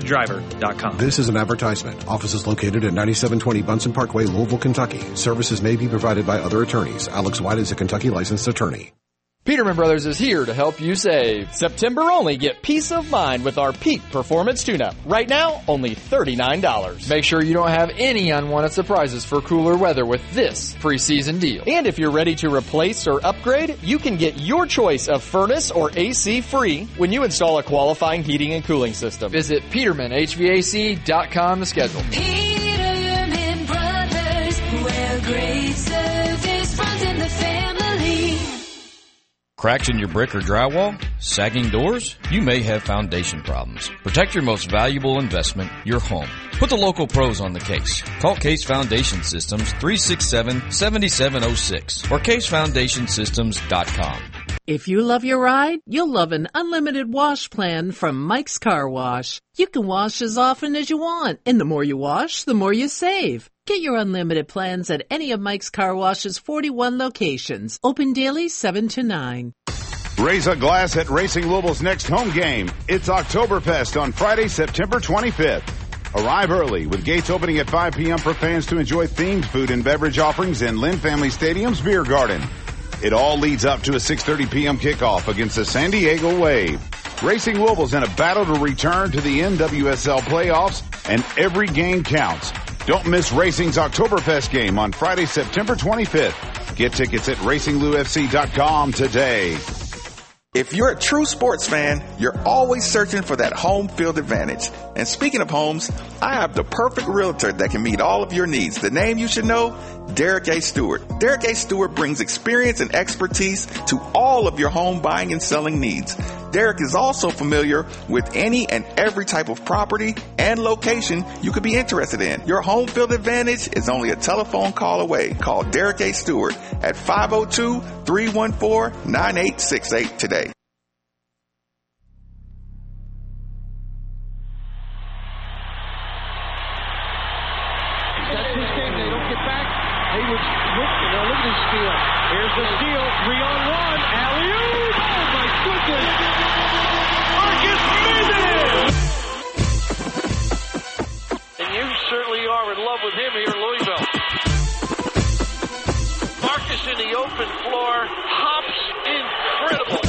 driver.com. This is an advertisement. Offices located at 9720 Bunsen Parkway, Louisville, Kentucky. Services may be provided by other attorneys. Alex White is a Kentucky licensed attorney. Peterman Brothers is here to help you save. September only, get peace of mind with our Peak Performance Tune-Up. Right now, only $39. Make sure you don't have any unwanted surprises for cooler weather with this preseason deal. And if you're ready to replace or upgrade, you can get your choice of furnace or AC free when you install a qualifying heating and cooling system. Visit PetermanHVAC.com to schedule. Peterman Brothers, where great service runs in the family. Cracks in your brick or drywall? Sagging doors? You may have foundation problems. Protect your most valuable investment, your home. Put the local pros on the case. Call Case Foundation Systems 367-7706 or CaseFoundationSystems.com. If you love your ride, you'll love an unlimited wash plan from Mike's Car Wash. You can wash as often as you want, and the more you wash, the more you save. Get your unlimited plans at any of Mike's Car Wash's 41 locations. Open daily 7 to 9. Raise a glass at Racing Louisville's next home game. It's Oktoberfest on Friday, September 25th. Arrive early with gates opening at 5 p.m. for fans to enjoy themed food and beverage offerings in Lynn Family Stadium's Beer Garden. It all leads up to a 6:30 p.m. kickoff against the San Diego Wave. Racing Louisville's in a battle to return to the NWSL playoffs, and every game counts. Don't miss Racing's Oktoberfest game on Friday, September 25th. Get tickets at RacingLouFC.com today. If you're a true sports fan, you're always searching for that home field advantage. And speaking of homes, I have the perfect realtor that can meet all of your needs. The name you should know, Derek A. Stewart. Derek A. Stewart brings experience and expertise to all of your home buying and selling needs. Derek is also familiar with any and every type of property and location you could be interested in. Your home field advantage is only a telephone call away. Call Derek A. Stewart at 502-314-9868 today. Here's the steal, 3-on-1, alley-oop! Oh my goodness! Marcus Smith! And you certainly are in love with him here in Louisville. Marcus in the open floor, hops incredible.